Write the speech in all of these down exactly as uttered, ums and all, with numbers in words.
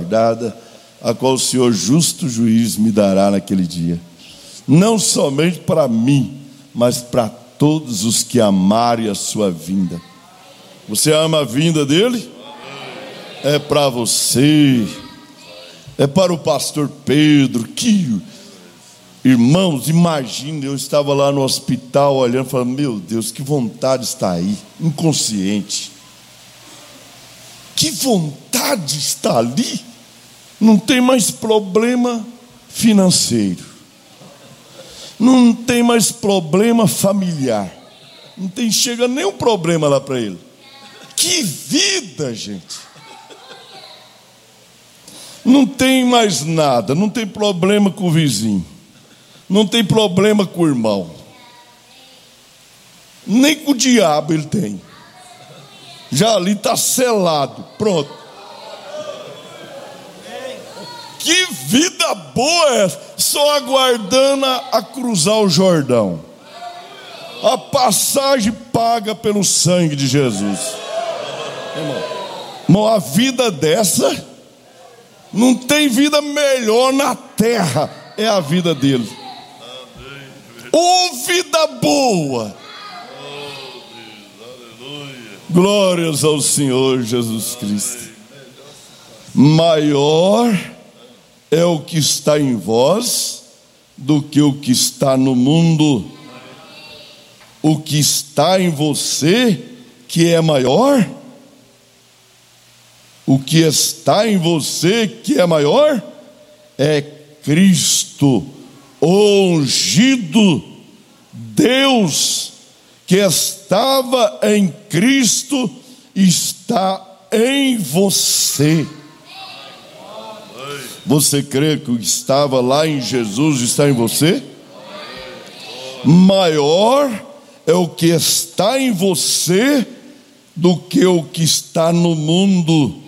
guardada, a qual o Senhor justo juiz me dará naquele dia. Não somente para mim, mas para todos os que amarem a sua vinda. Você ama a vinda dele? É para você, é para o pastor Pedro, que... Irmãos, imagine, eu estava lá no hospital olhando, falando, meu Deus, que vontade está aí, inconsciente. Que vontade está ali. Não tem mais problema financeiro. Não tem mais problema familiar. Não tem, chega nenhum problema lá para ele. Que vida, gente. Não tem mais nada, não tem problema com o vizinho. Não tem problema com o irmão. Nem com o diabo ele tem. Já ali está selado. Pronto. Que vida boa é essa? Só aguardando a, a cruzar o Jordão. A passagem paga pelo sangue de Jesus. Irmão, irmão, a vida dessa, não tem vida melhor na terra. É a vida dele. Ô vida boa! Glórias ao Senhor Jesus Cristo. Maior é o que está em vós do que o que está no mundo. O que está em você que é maior? O que está em você que é maior? É Cristo ungido. Deus que estava em Cristo está em você. Você crê que o que estava lá em Jesus está em você? Maior é o que está em você do que o que está no mundo.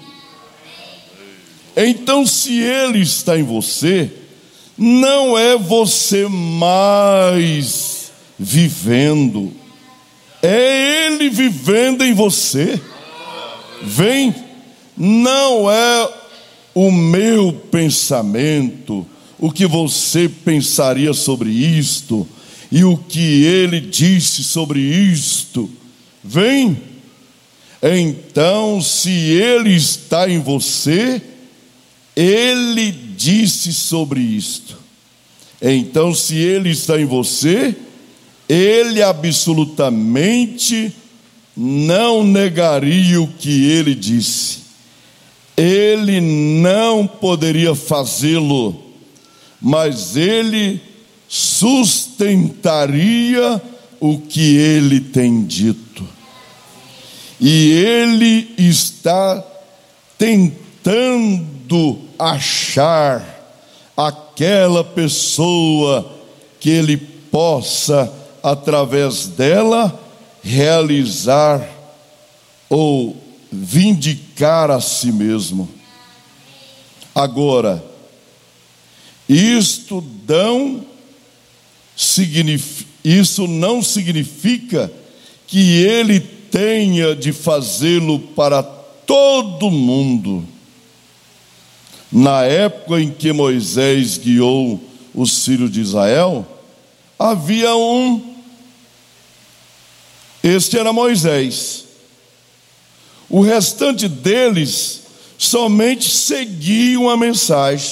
Então, se Ele está em você, não é você mais vivendo, é Ele vivendo em você. Vem, não é o meu pensamento, o que você pensaria sobre isto, e o que Ele disse sobre isto. Vem, então, se Ele está em você, Ele disse sobre isto. Então, se Ele está em você, Ele absolutamente não negaria o que Ele disse. Ele não poderia fazê-lo, mas Ele sustentaria o que Ele tem dito. E Ele está tentando achar aquela pessoa que Ele possa, através dela, realizar ou vindicar a si mesmo. Agora, isto não significa, isso não significa que Ele tenha de fazê-lo para todo mundo. Na época em que Moisés guiou os filhos de Israel, havia um, este era Moisés. O restante deles somente seguiam a mensagem.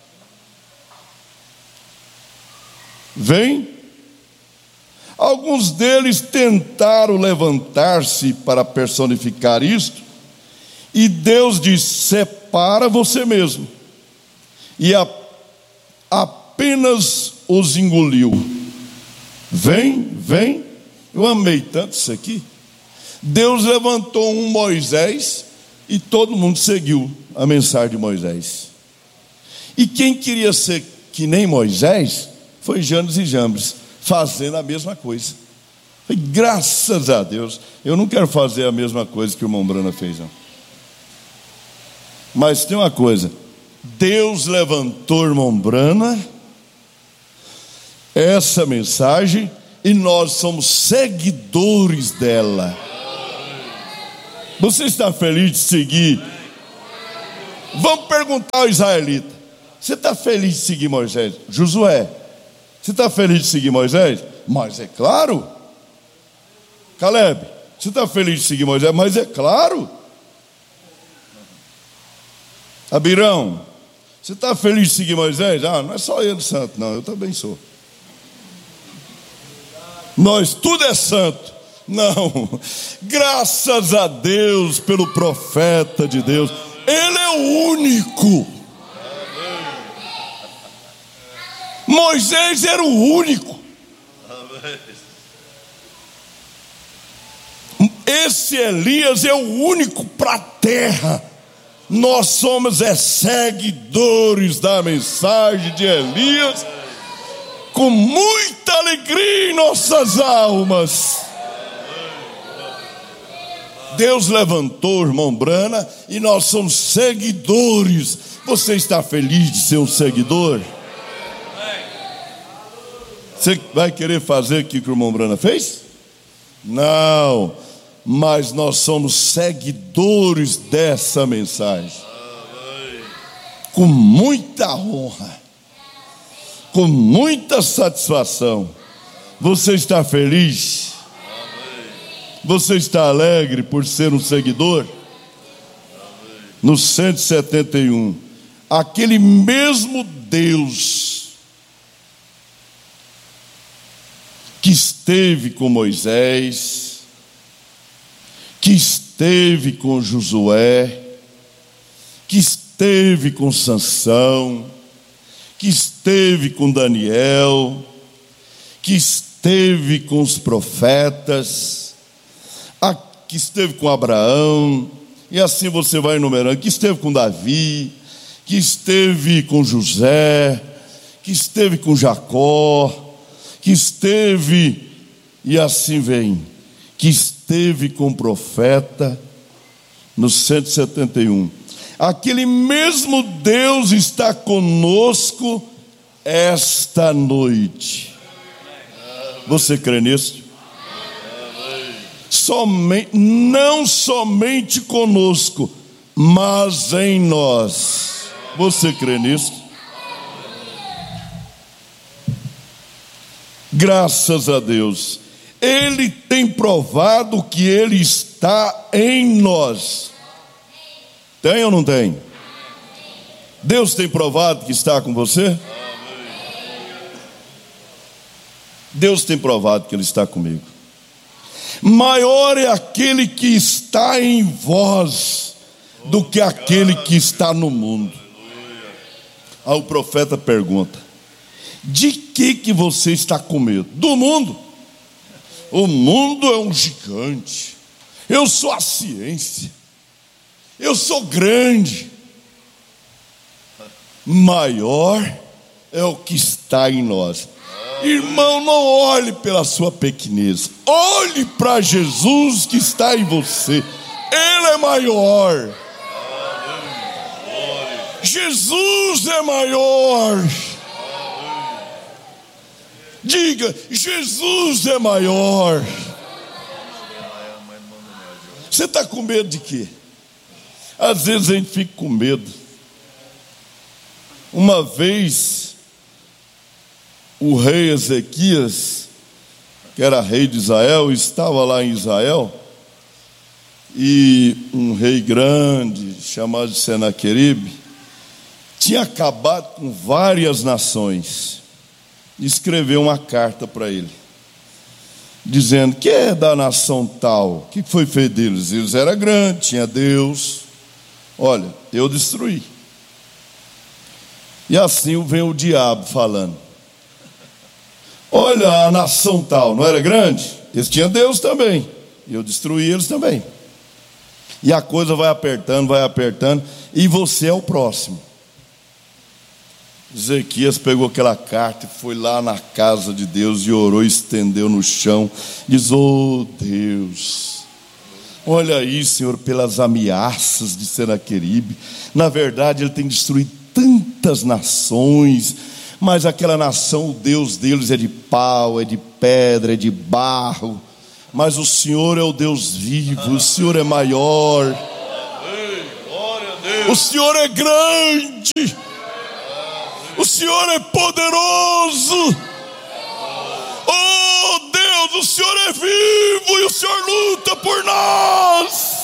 Vem? Alguns deles tentaram levantar-se para personificar isto, e Deus disse: separa você mesmo. E a, apenas os engoliu. Vem, vem. Eu amei tanto isso aqui. Deus levantou um Moisés e todo mundo seguiu a mensagem de Moisés. E quem queria ser que nem Moisés foi Janes e Jambres, fazendo a mesma coisa. Foi, graças a Deus. Eu não quero fazer a mesma coisa que o irmão Brana fez, não. Mas tem uma coisa: Deus levantou o irmão Brana, essa mensagem, e nós somos seguidores dela. Você está feliz de seguir Vamos perguntar ao israelita: você está feliz de seguir Moisés? Josué, você está feliz de seguir Moisés? Mas é claro. Caleb, você está feliz de seguir Moisés? Mas é claro. Abirão, você está feliz de seguir Moisés? Ah, não é só ele santo, não, eu também sou. Nós, tudo é santo. Não, graças a Deus pelo profeta de Deus. Ele é o único. Moisés era o único. Esse Elias é o único para a terra. Nós somos é, seguidores da mensagem de Elias, com muita alegria em nossas almas. Deus levantou o irmão Brana e nós somos seguidores. Você está feliz de ser um seguidor? Você vai querer fazer o que o irmão Brana fez? Não, mas nós somos seguidores dessa mensagem, com muita honra, com muita satisfação. Você está feliz? Você está alegre por ser um seguidor? No cento e setenta e um, aquele mesmo Deus que esteve com Moisés, que esteve com Josué, que esteve com Sansão, que esteve com Daniel, que esteve com os profetas, que esteve com Abraão, e assim você vai enumerando, que esteve com Davi, que esteve com José, que esteve com Jacó, que esteve, e assim vem, que esteve com o profeta, no cento e setenta e um. Aquele mesmo Deus está conosco esta noite. Você crê nisso? Somente, não somente conosco, mas em nós. Você crê nisso? Graças a Deus. Ele tem provado que Ele está em nós. Tem ou não tem? Deus tem provado que está com você? Deus tem provado que Ele está comigo. Maior é aquele que está em vós do que aquele que está no mundo. Aí o profeta pergunta: de que que você está com medo? Do mundo. O mundo é um gigante. Eu sou a ciência. Eu sou grande. Maior é o que está em nós. Irmão, não olhe pela sua pequenez. Olhe para Jesus que está em você. Ele é maior. Jesus é maior. Diga: Jesus é maior. Você está com medo de quê? Às vezes a gente fica com medo. Uma vez, o rei Ezequias, que era rei de Israel, estava lá em Israel, e um rei grande, chamado Senaqueribe, tinha acabado com várias nações. Escreveu uma carta para ele, dizendo: que é da nação tal? O que foi feito deles? Eles eram grandes, tinha Deus. Olha, eu destruí. E assim vem o diabo falando: olha, a nação tal não era grande? Eles tinham Deus também, e eu destruí eles também. E a coisa vai apertando, vai apertando, e você é o próximo. Ezequias pegou aquela carta e foi lá na casa de Deus e orou, estendeu no chão, diz: oh Deus, olha aí, Senhor, pelas ameaças de Senaqueribe. Na verdade ele tem destruído tantas nações, mas aquela nação, o Deus deles é de pau, é de pedra, é de barro, mas o Senhor é o Deus vivo, o Senhor é maior. O Senhor é grande. O Senhor é poderoso. Oh Deus, o Senhor é vivo e o Senhor luta por nós.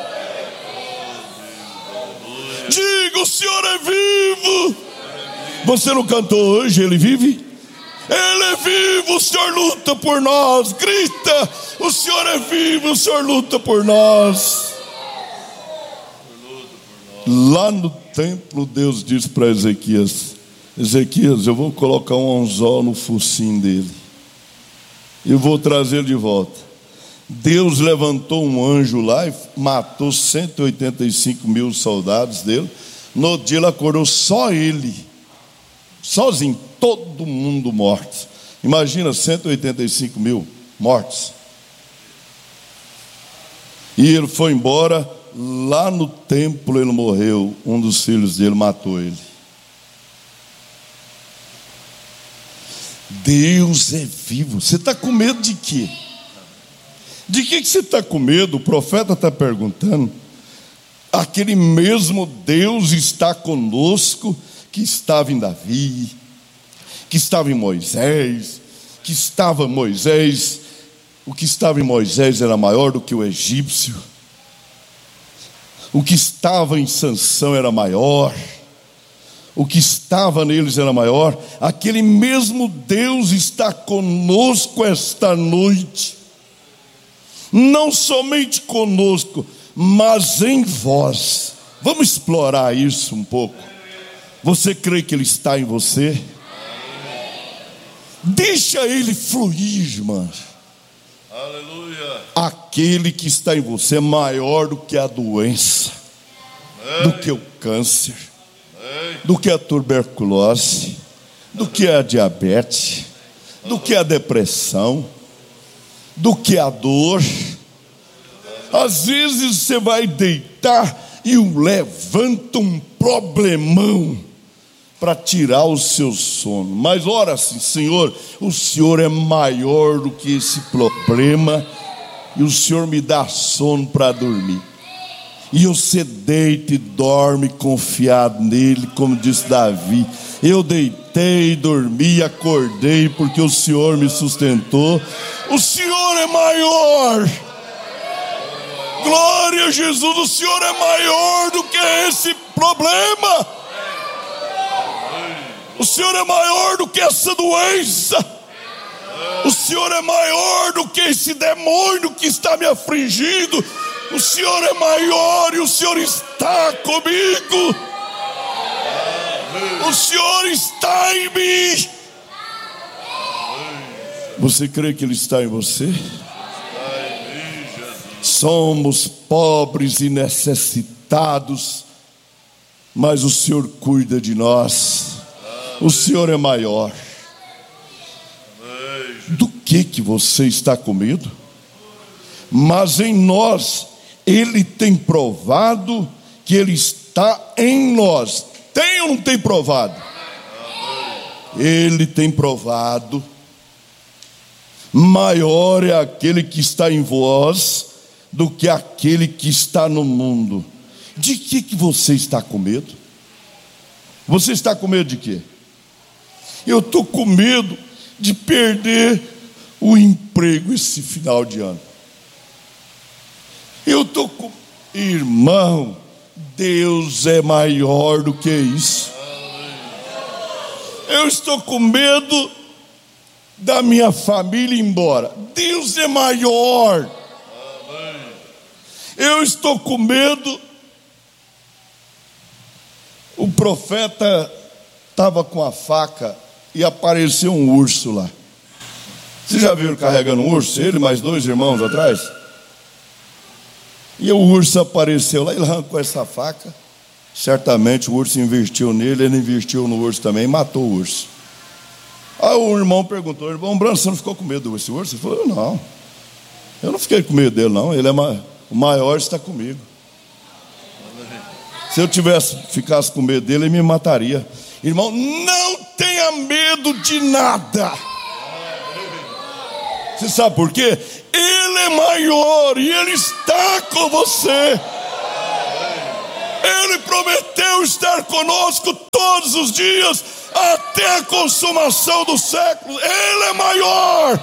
Diga, o Senhor é vivo. Você não cantou hoje, Ele vive? Ele é vivo, o Senhor luta por nós. Grita, o Senhor é vivo, o Senhor luta por nós. Lá no templo, Deus diz para Ezequias: Ezequias, eu vou colocar um anzol no focinho dele e vou trazer ele de volta. Deus levantou um anjo lá e matou cento e oitenta e cinco mil soldados dele. No dia ele acordou só ele, sozinho, todo mundo morto. Imagina cento e oitenta e cinco mil mortos. E ele foi embora. Lá no templo ele morreu. Um dos filhos dele matou ele. Deus é vivo. Você está com medo de quê? De que, que você está com medo? O profeta está perguntando. Aquele mesmo Deus está conosco que estava em Davi, que estava em Moisés, que estava em Moisés. O que estava em Moisés era maior do que o egípcio. O que estava em Sansão era maior. O que estava neles era maior. Aquele mesmo Deus está conosco esta noite. Não somente conosco, mas em vós. Vamos explorar isso um pouco. Você crê que Ele está em você? Deixa Ele fluir, irmãos. Aleluia. Aquele que está em você é maior do que a doença, Ei. do que o câncer, Ei. do que a tuberculose, do que a diabetes, do que a depressão, do que a dor. Às vezes você vai deitar e levanta um problemão para tirar o seu sono. Mas ora assim: Senhor, o Senhor é maior do que esse problema, e o Senhor me dá sono para dormir. E você deita e dorme confiado nele, como disse Davi: eu deitei, dormi, acordei, porque o Senhor me sustentou. O Senhor é maior. Glória a Jesus, o Senhor é maior do que esse problema. O Senhor é maior do que essa doença. O Senhor é maior do que esse demônio que está me afligindo. O Senhor é maior e o Senhor está comigo. O Senhor está em mim. Você crê que Ele está em você? Somos pobres e necessitados, mas o Senhor cuida de nós. O Senhor é maior. Do que que você está com medo? Mas em nós Ele tem provado que Ele está em nós. Tem ou não tem provado? Ele tem provado. Maior é aquele que está em vós do que aquele que está no mundo. De que que você está com medo? Você está com medo de quê? Eu estou com medo de perder o emprego esse final de ano. Eu estou com... Irmão, Deus é maior do que isso. Eu estou com medo da minha família ir embora. Deus é maior. Eu estou com medo. O profeta estava com a faca e apareceu um urso lá. Vocês já viram carregando um urso? Ele mais dois irmãos atrás? E o urso apareceu lá, ele arrancou essa faca. Certamente o urso investiu nele, ele investiu no urso também e matou o urso. Aí o irmão perguntou: irmão Branco, você não ficou com medo desse urso? Ele falou: não, eu não fiquei com medo dele não, ele é ma- o maior, está comigo. Se eu tivesse, ficasse com medo dele, ele me mataria. Irmão, não tenha medo de nada. Você sabe por quê? Ele é maior e Ele está com você. Ele prometeu estar conosco todos os dias, até a consumação do século. Ele é maior.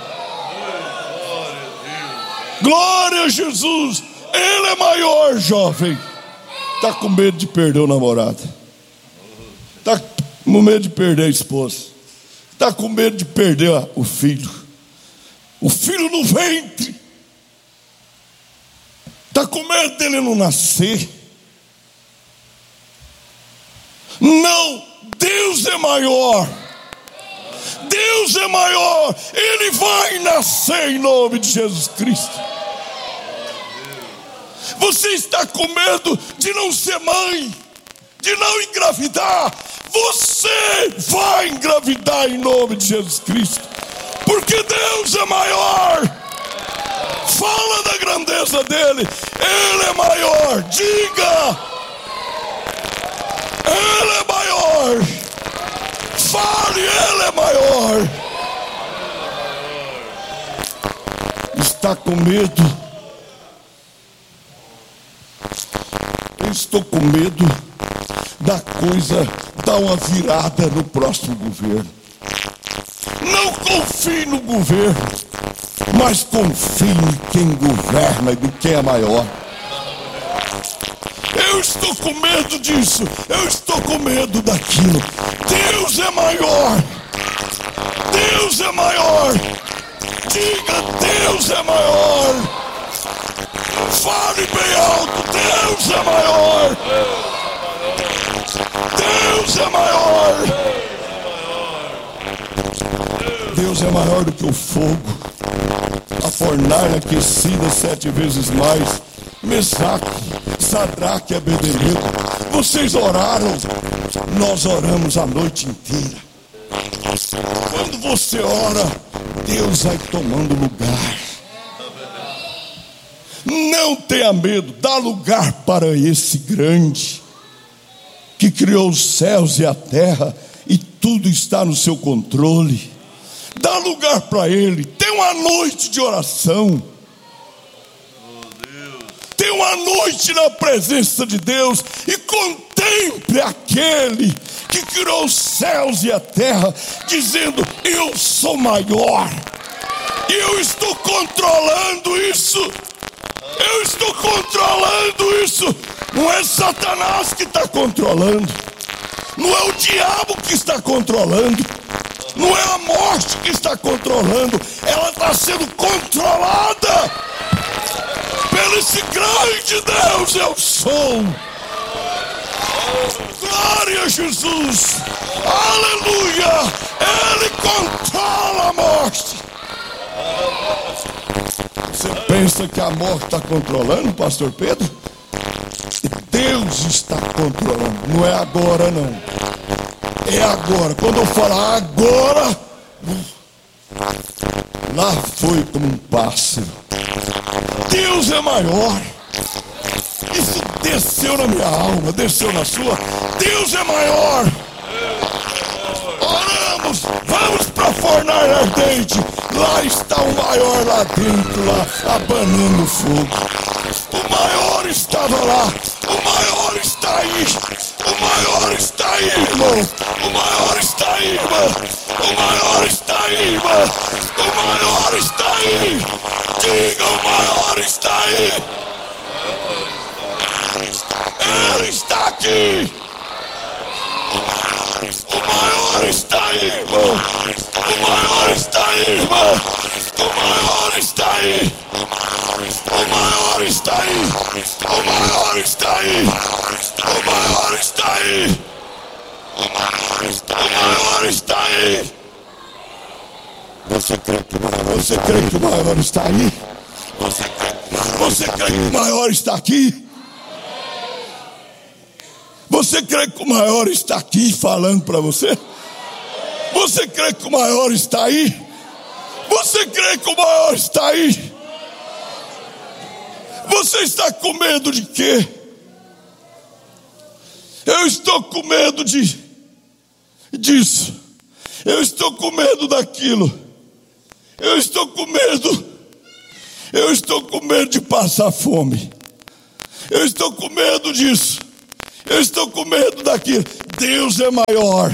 Glória a Jesus. Ele é maior, jovem. Está com medo de perder o namorado. Está com medo de perder a esposa. Está com medo de perder o filho. O filho no ventre. Está com medo dele não nascer. Não, Deus é maior. Deus é maior. Ele vai nascer em nome de Jesus Cristo. Você está com medo de não ser mãe, de não engravidar. Você vai engravidar em nome de Jesus Cristo, porque Deus é maior. Fala da grandeza dele. Ele é maior. Diga: Ele é maior. Fale: Ele é maior. Está com medo? Eu estou com medo da coisa dar uma virada no próximo governo. Não confie no governo, mas confie em quem governa e do que é maior. Eu estou com medo disso. Eu estou com medo daquilo. Deus é maior. Deus é maior. Diga: Deus é maior. Fale bem alto: Deus é maior. Deus é maior. Deus é maior do que o fogo, a fornalha aquecida sete vezes mais. Mesaque, Sadraque e Abednego, vocês oraram, nós oramos a noite inteira. Quando você ora, Deus vai tomando lugar. Não tenha medo, dá lugar para esse grande, que criou os céus e a terra, e tudo está no seu controle. Dá lugar para Ele. Tem uma noite de oração. Tem uma noite na presença de Deus, e contemple aquele que criou os céus e a terra, dizendo: eu sou maior, e eu estou controlando isso. Eu estou controlando isso. Não é Satanás que está controlando, não é o diabo que está controlando, não é a morte que está controlando. Ela está sendo controlada pelo esse grande Deus. Eu sou. Glória a Jesus. Aleluia. Ele controla a morte. Você pensa que a morte está controlando, pastor Pedro? Deus está controlando. Não é agora, não. É agora. Quando eu falar agora, lá foi como um pássaro. Deus é maior. Isso desceu na minha alma, desceu na sua. Deus é maior. Oramos, vamos para a fornalha ardente. Lá está o maior lá dentro, lá abanando o fogo. O maior estava lá. O maior está aí. O maior está aí, irmão. O maior está aí, irmão. O maior está aí, irmão. O maior está aí. Diga: o maior está aí. Ele está aqui. O maior está aí, irmão. O maior está aí, irmão. O maior está aí. O maior está aí. O maior está aí. O maior está aí. O maior está aí. Você crê que o maior, você crê que o maior está aí? Você crê, você crê que o maior está aqui? Você crê que o maior está aqui falando para você? Você crê que o maior está aí? Você crê que o maior está aí? Você está com medo de quê? Eu estou com medo de disso. Eu estou com medo daquilo. Eu estou com medo. Eu estou com medo de passar fome. Eu estou com medo disso. Eu estou com medo daquilo. Deus é maior.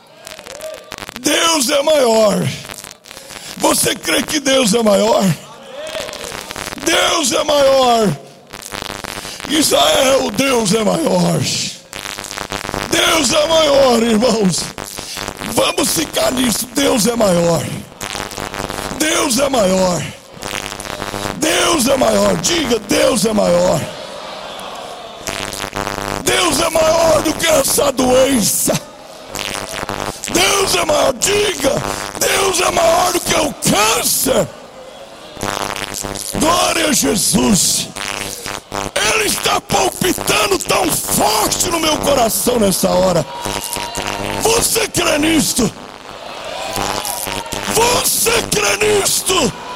Deus é maior. Você crê que Deus é maior? Deus é maior. Israel, Deus é maior. Deus é maior, irmãos. Vamos ficar nisso. Deus é maior. Deus é maior. Deus é maior. Diga, Deus é maior. Deus é maior do que essa doença. Deus é maior. Diga, Deus é maior do que o câncer. Glória a Jesus. Ele está palpitando tão forte no meu coração nessa hora. Você crê nisto? Você crê nisto?